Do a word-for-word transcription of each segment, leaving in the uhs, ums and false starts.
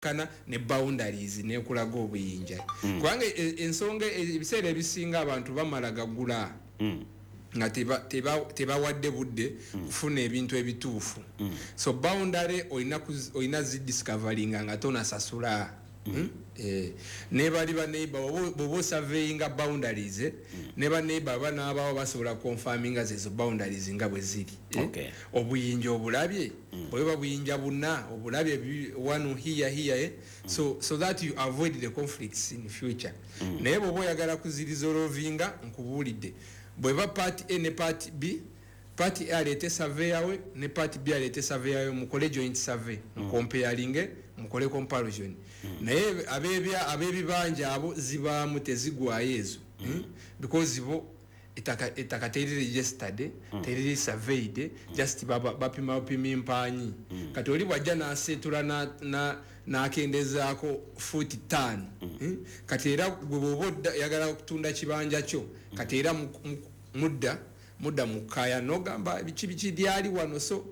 kana ne boundaries ne kulaga obuyinja mm. kubanga ensonga ebiseera ebisinga abantu bamala gagula mm. nga teba teba tebawadde budde mm. kufuna ebintu ebituufu mm. so boundary olina olina zi discovering nga tona sasula mm. mm? eh ne bali ba neighbor bobo surveying boundaries eh? mm. ne ba neighbor bana abawo basobola confirming ezo boundaries nga bwe ziri eh? okay. obuyinja obulabye mm. bweba buyinja buna obulabye one here here eh? mm. so so that you avoid the conflicts in the future mm. naye bobo yagala kuzirisolvinga nkubulidde bweba part A ne part B part A alete surveyor we ne part B alete surveyor we mukole joint survey mm. comparing mukole comparison mm. naye abebya abebibanja abo ziba mutezigwaye ezo mm. mm? because bo itaka itaka teri registered mm. teri surveyed mm. just baba bapima bapima impanyi mm. kati oli bwajja na setura na na na akendezaako foot tan mm. mm? kati era gwoboda yagala kutunda kibanja kyo mm. kati era mudda mudda mukaya nogamba bichi bichi diali wano so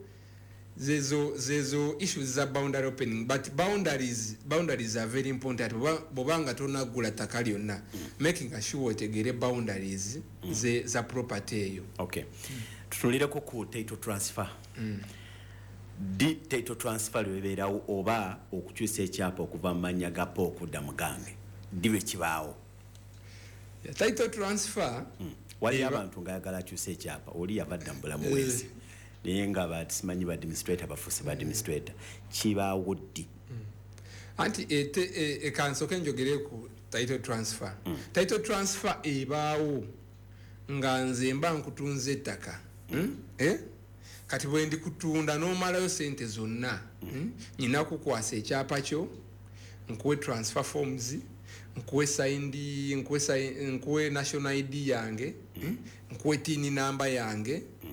zezo zezo issues za boundary opening but boundaries boundaries are very important bobanga tona gula takali yonna mm. making sure otegere boundaries mm. ze za property eyo okay mm. tutulire ko ku title transfer mm. di title transfer lwebera oba okukyusa ekyapa okuva manya gapo okudda mugange diwe kibaawo yeah, title transfer mm. wali abantu ngayagala kyusa ekyapa oli yavadda mbulamu wezi uh, nenga ba simanyi ba administrator bafusi ba administrator chiba wodi mm. anti ete e, e kansoke njogere ku title transfer mm. title transfer ebaawo nga nze mba nkutunze ettaka mm. mm? eh kati bwendi kutunda no malayo sente zonna mm. mm? nyina kukwasa ekyapa kyo nkuwe transfer forms nkuwe signed nkuwe sign, nkuwe national I D yange mm. mm? nkuwe tini namba yange mm.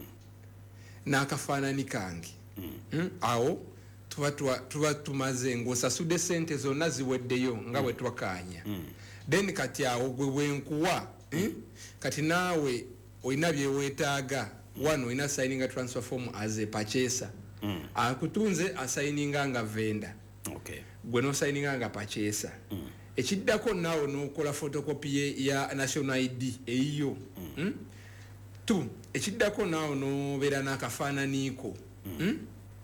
nakafanani kangi mm. mm? awo tuba tuba tumaze ngosasude sente zonna ziweddeyo nga bwe twakanya mm. then kati awo gwe bwenkuwa mm. mm? kati nawe olina byewetaaga mm. one olina signing a transfer form as a purchaser mm. akutunze assigninga nga vendor okay gwe no signinga nga purchaser mm. ekiddako nawo nokola photocopy ya national I D eyo mm. mm? tu ekiddako nawo no bera nakafananiko mm. mm?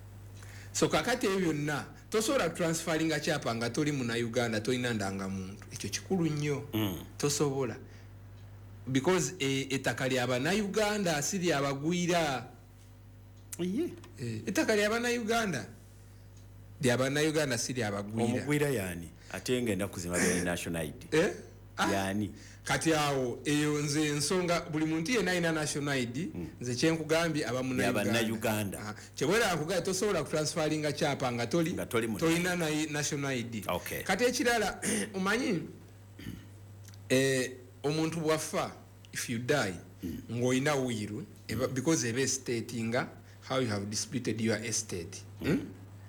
so kakati ebyo byonna tosobola transferinga kyapa nga toli muna Uganda tolina ndanga muntu ekyo kikulu nnyo mm. tosobola because e, ettaka lyaba na Uganda asiri abagwira yeah. e, ettaka lyaba na Uganda lyaba na Uganda asiri abagwira omugwira yani atenge nda kuzima bya national I D eh ah. yani kati awo eyo nze ensonga buli muntu yena ina national I D mm. nze kyenkugambye abamuna Uganda Uganda kyebwera akugaya tosobola kutransferinga kyapa nga toli tolina na national I D okay. kati ekirala umanyi eh omuntu bwafa if you die mm. ngoina wiru mm. because ebe statinga how you have disputed your estate mm. mm?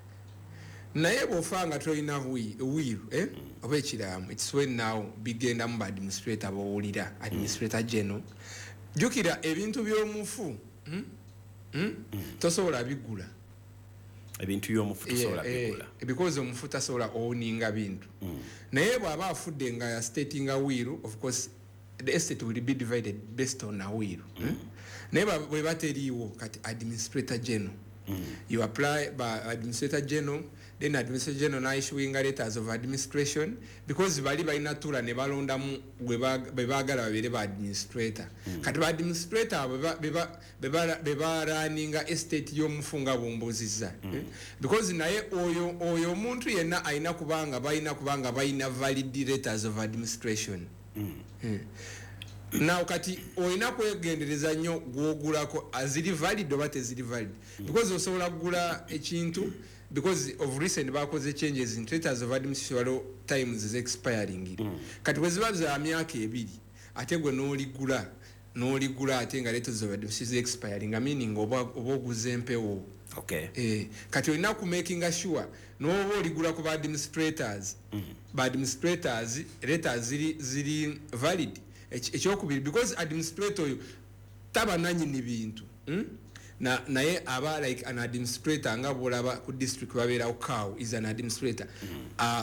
naye bofanga tolina wiru eh mm. oba ekiramu it's when now bigenda mu administrator bawulira administrator mm. general jukira ebintu byomufu mm? mm? mm. tosobola bigula ebintu byomufu tosobola yeah, bigula eh, because omufu tasobola owninga bintu mm. naye bwaba afudde nga ya stating a will of course the estate will be divided based on a will mm. mm? naye bwe bateriiwo kati administrator general mm. you apply by administrator general then administrator general na issuing letters of administration because bali balina tula ne balonda mu bwe bagala babere ba administrator mm. kati ba administrator beba beba running estate yomufunga bomboziza mm. eh? because naye oyo oyo omuntu yenna aina kubanga balina kubanga balina valid letters of administration mm. mm. now kati oina kwegendereza nnyo gwogulako aziri valid oba teziri valid mm. because osobola kugula ekintu because of recent bakoze changes in letters of administration times is expiring mm. kati wezibaza myaka ebiri ate gwe n'oligula n'oligula ate nga letters of administration is expiring meaning oba obuguze mpewo okay eh kati olina ku making sure n'oba oligula ku ba administrators mm. ba administrators letters ziri ziri valid ekyokubiri because administrator taba nanyi ni bintu mm? na naye aba like an administrator nga bolaba ku district babeerawo cow is an administrator mm. uh,